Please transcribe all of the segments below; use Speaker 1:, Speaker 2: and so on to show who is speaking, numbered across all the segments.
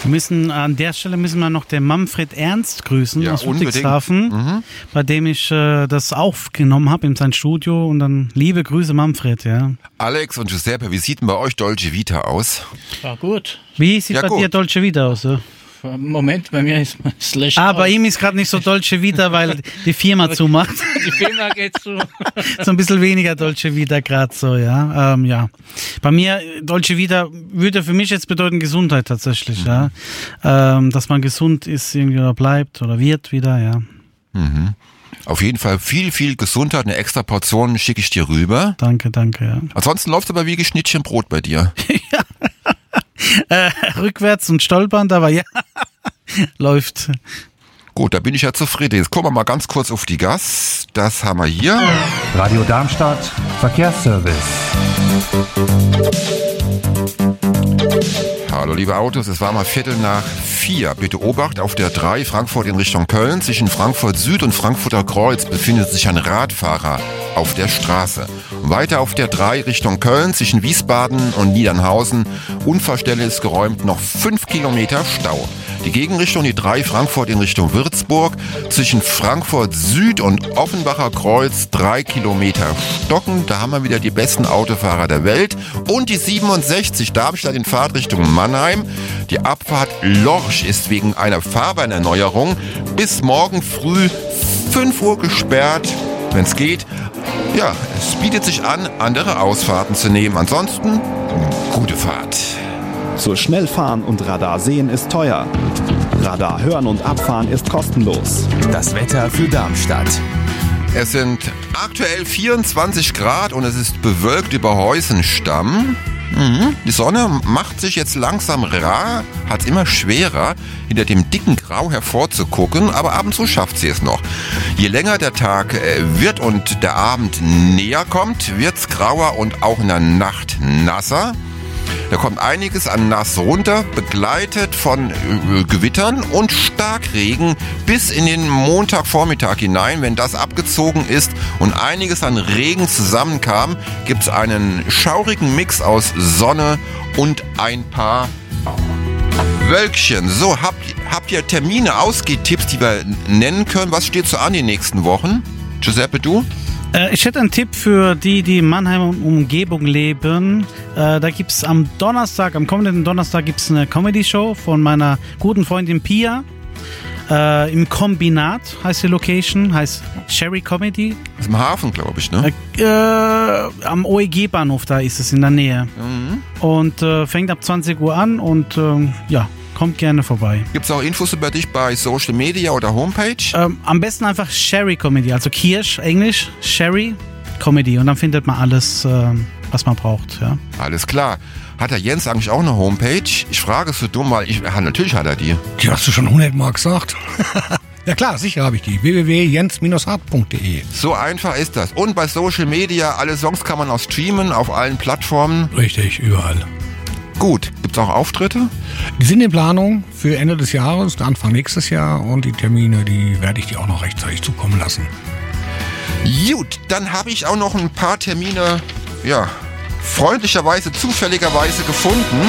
Speaker 1: An der Stelle müssen wir noch den Manfred Ernst grüßen aus Ludwigshafen, bei dem ich das aufgenommen habe in sein Studio. Und dann liebe Grüße, Manfred. Ja.
Speaker 2: Alex und Giuseppe, wie sieht denn bei euch Dolce Vita aus?
Speaker 3: Ja, gut.
Speaker 1: Wie sieht bei dir Dolce Vita aus? So?
Speaker 3: Moment, bei mir ist schlecht.
Speaker 1: Bei ihm ist gerade nicht so Dolce Vita, weil die Firma zumacht.
Speaker 3: Die Firma geht zu.
Speaker 1: So ein bisschen weniger Dolce Vita gerade so, ja. Ja. Bei mir, Dolce Vita würde für mich jetzt bedeuten Gesundheit tatsächlich, ja. Dass man gesund ist irgendwie oder bleibt oder wird wieder, ja.
Speaker 2: Mhm. Auf jeden Fall viel Gesundheit, eine extra Portion schicke ich dir rüber.
Speaker 1: Danke, ja.
Speaker 2: Ansonsten läuft es aber wie Schnittchen Brot bei dir.
Speaker 1: Ja. Rückwärts und stolpernd, aber ja, läuft.
Speaker 2: Gut, da bin ich ja zufrieden. Jetzt gucken wir mal ganz kurz auf die Gas. Das haben wir hier.
Speaker 4: Radio Darmstadt, Verkehrsservice.
Speaker 2: Hallo liebe Autos, es war mal 3:45. Bitte Obacht, auf der 3 Frankfurt in Richtung Köln. Zwischen Frankfurt Süd und Frankfurter Kreuz befindet sich ein Radfahrer auf der Straße. Und weiter auf der 3 Richtung Köln zwischen Wiesbaden und Niedernhausen. Unfallstelle ist geräumt, noch 5 Kilometer Stau. Die Gegenrichtung, die 3 Frankfurt in Richtung Würzburg. Zwischen Frankfurt Süd und Offenbacher Kreuz 3 Kilometer stocken. Da haben wir wieder die besten Autofahrer der Welt. Und die 67 Darmstadt in Fahrtrichtung Mannheim. Die Abfahrt Lorsch ist wegen einer Fahrbahnerneuerung bis morgen früh 5 Uhr gesperrt. Wenn es geht, ja, es bietet sich an, andere Ausfahrten zu nehmen. Ansonsten, gute Fahrt.
Speaker 5: So schnell fahren und Radar sehen ist teuer. Radar hören und abfahren ist kostenlos.
Speaker 4: Das Wetter für Darmstadt.
Speaker 2: Es sind aktuell 24 Grad und es ist bewölkt über Heusenstamm. Die Sonne macht sich jetzt langsam rar, hat es immer schwerer, hinter dem dicken Grau hervorzugucken, aber ab und zu schafft sie es noch. Je länger der Tag wird und der Abend näher kommt, wird es grauer und auch in der Nacht nasser. Da kommt einiges an nass runter, begleitet von Gewittern und Starkregen bis in den Montagvormittag hinein. Wenn das abgezogen ist und einiges an Regen zusammenkam, gibt es einen schaurigen Mix aus Sonne und ein paar Wölkchen. So, habt ihr Termine, Ausgehtipps, die wir nennen können? Was steht so an die nächsten Wochen? Giuseppe, du?
Speaker 1: Ich hätte einen Tipp für die in Mannheim und Umgebung leben. Da gibt es am kommenden Donnerstag gibt es eine Comedy-Show von meiner guten Freundin Pia. Im Kombinat heißt die Location, heißt Sherry Comedy.
Speaker 2: Das ist im Hafen, glaube ich, ne?
Speaker 1: Am OEG-Bahnhof, da ist es in der Nähe. Und fängt ab 20 Uhr an und kommt gerne vorbei.
Speaker 2: Gibt es auch Infos über dich bei Social Media oder Homepage?
Speaker 1: Am besten einfach Sherry Comedy, also Kirsch, Englisch, Sherry Comedy. Und dann findet man alles, was man braucht. Ja.
Speaker 2: Alles klar. Hat der Jens eigentlich auch eine Homepage? Ich frage es so dumm, weil natürlich hat er die.
Speaker 6: Die hast du schon 100-mal gesagt. Ja klar, sicher habe ich die. www.jens-hart.de.
Speaker 2: So einfach ist das. Und bei Social Media, alle Songs kann man auch streamen auf allen Plattformen.
Speaker 6: Richtig, überall.
Speaker 2: Gut, gibt es auch Auftritte?
Speaker 6: Die sind in Planung für Ende des Jahres, Anfang nächstes Jahr und die Termine, die werde ich dir auch noch rechtzeitig zukommen lassen.
Speaker 2: Gut, dann habe ich auch noch ein paar Termine, freundlicherweise, zufälligerweise gefunden.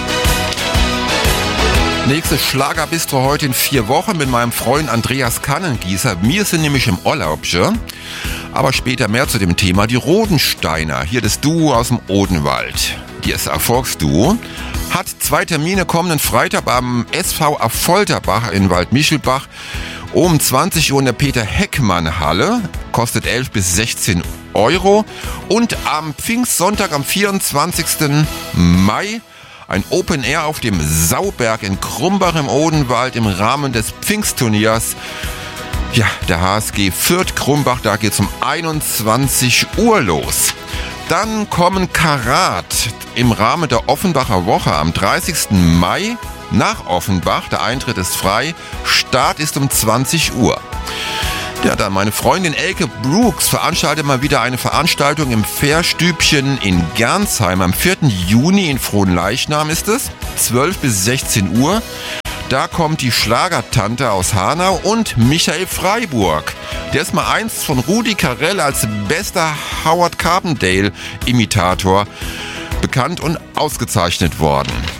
Speaker 2: Nächstes Schlagerbistro heute in 4 Wochen mit meinem Freund Andreas Kannengießer. Wir sind nämlich im Urlaub, ja? Aber später mehr zu dem Thema. Die Rodensteiner, hier das Duo aus dem Odenwald. Das Erfolgsduo hat 2 Termine kommenden Freitag am SV Affolterbach in Waldmichelbach um 20 Uhr in der Peter-Heckmann-Halle, kostet 11 bis 16 Euro. Und am Pfingstsonntag, am 24. Mai, ein Open Air auf dem Sauberg in Krumbach im Odenwald im Rahmen des Pfingstturniers. Ja, der HSG Fürth-Krumbach, da geht's um 21 Uhr los. Dann kommen Karat im Rahmen der Offenbacher Woche am 30. Mai nach Offenbach. Der Eintritt ist frei. Start ist um 20 Uhr. Ja, dann meine Freundin Elke Brooks veranstaltet mal wieder eine Veranstaltung im Fährstübchen in Gernsheim. Am 4. Juni in Frohnleichnam ist es. 12 bis 16 Uhr. Da kommt die Schlagertante aus Hanau und Michael Freiburg. Der ist mal einst von Rudi Carell als bester Howard Carpendale-Imitator bekannt und ausgezeichnet worden.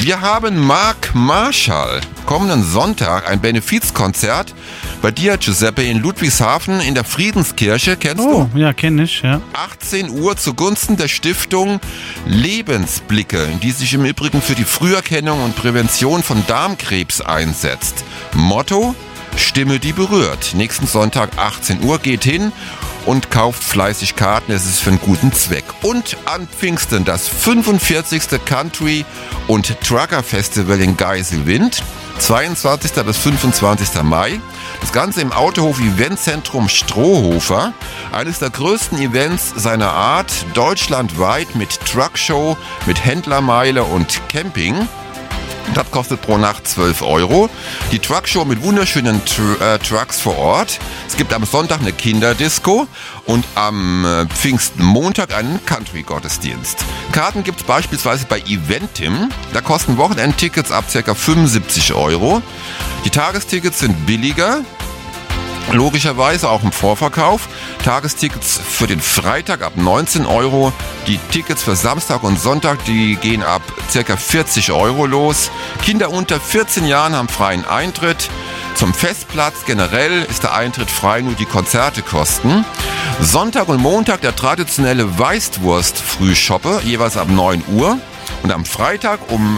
Speaker 2: Wir haben Mark Marshall. Kommenden Sonntag ein Benefizkonzert bei dir, Giuseppe, in Ludwigshafen in der Friedenskirche. Kennst du?
Speaker 1: Ja, kenne ich, ja.
Speaker 2: 18 Uhr zugunsten der Stiftung Lebensblicke, die sich im Übrigen für die Früherkennung und Prävention von Darmkrebs einsetzt. Motto: Stimme, die berührt. Nächsten Sonntag 18 Uhr, geht hin und kauft fleißig Karten, es ist für einen guten Zweck. Und an Pfingsten das 45. Country- und Trucker-Festival in Geiselwind, 22. bis 25. Mai. Das Ganze im Autohof Eventzentrum Strohhofer. Eines der größten Events seiner Art, deutschlandweit mit Truckshow, mit Händlermeile und Camping. Das kostet pro Nacht 12 €. Die Truckshow mit wunderschönen Trucks vor Ort. Es gibt am Sonntag eine Kinderdisco und am Pfingstmontag einen Country-Gottesdienst. Karten gibt es beispielsweise bei Eventim. Da kosten Wochenendtickets ab ca. 75 €. Die Tagestickets sind billiger. Logischerweise auch im Vorverkauf. Tagestickets für den Freitag ab 19 €. Die Tickets für Samstag und Sonntag, die gehen ab ca. 40 € los. Kinder unter 14 Jahren haben freien Eintritt. Zum Festplatz generell ist der Eintritt frei, nur die Konzerte kosten. Sonntag und Montag der traditionelle Weißwurst-Frühschoppe, jeweils ab 9 Uhr. Und am Freitag um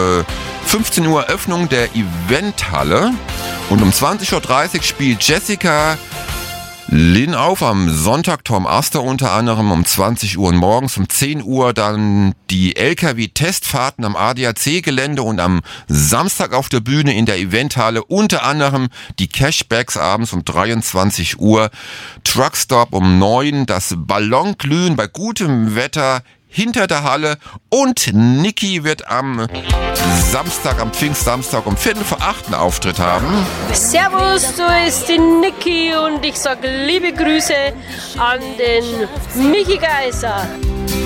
Speaker 2: 15 Uhr Öffnung der Eventhalle. Und um 20.30 Uhr spielt Jessica Lynn auf, am Sonntag Tom Aster unter anderem um 20 Uhr und morgens um 10 Uhr dann die LKW-Testfahrten am ADAC-Gelände und am Samstag auf der Bühne in der Eventhalle unter anderem die Cashbacks abends um 23 Uhr, Truckstop um 9, das Ballonglühen bei gutem Wetter hinter der Halle und Niki wird am Samstag, am Pfingstsamstag um 7:45 einen Auftritt haben.
Speaker 7: Servus, so ist die Niki und ich sage liebe Grüße an den Michi Geiser.